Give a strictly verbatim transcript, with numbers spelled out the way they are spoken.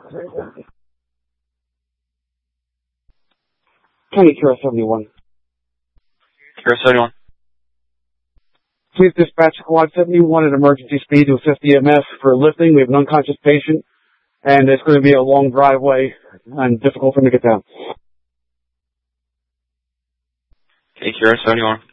County Q R seventy-one. Q R seventy-one. Please dispatch Squad seventy-one at emergency speed to assist E M S for lifting. We have an unconscious patient, and it's going to be a long driveway and difficult for him to get down. Okay, Q R seventy-one.